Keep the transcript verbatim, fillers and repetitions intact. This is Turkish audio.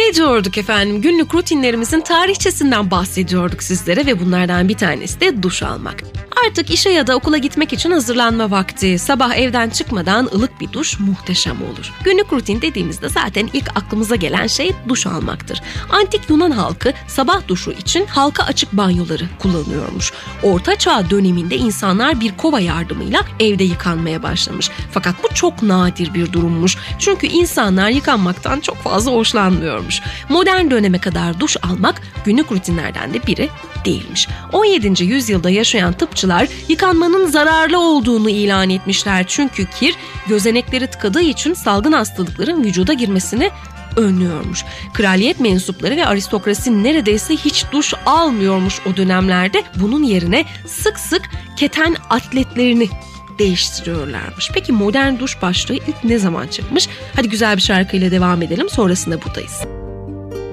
ediyorduk efendim. Günlük rutinlerimizin tarihçesinden bahsediyorduk sizlere ve bunlardan bir tanesi de duş almak. Artık işe ya da okula gitmek için hazırlanma vakti. Sabah evden çıkmadan ılık bir duş muhteşem olur. Günlük rutin dediğimizde zaten ilk aklımıza gelen şey duş almaktır. Antik Yunan halkı sabah duşu için halka açık banyoları kullanıyormuş. Orta Çağ döneminde insanlar bir kova yardımıyla evde yıkanmaya başlamış. Fakat bu çok nadir bir durummuş. Çünkü insanlar yıkanmaktan çok fazla hoşlanmıyormuş. Modern döneme kadar duş almak günlük rutinlerden de biri değilmiş. on yedinci yüzyılda yaşayan tıpçılar yıkanmanın zararlı olduğunu ilan etmişler. Çünkü kir gözenekleri tıkadığı için salgın hastalıkların vücuda girmesini önlüyormuş. Kraliyet mensupları ve aristokrasi neredeyse hiç duş almıyormuş o dönemlerde. Bunun yerine sık sık keten atletlerini değiştiriyorlarmış. Peki modern duş başlığı ilk ne zaman çıkmış? Hadi güzel bir şarkıyla devam edelim, sonrasında buradayız.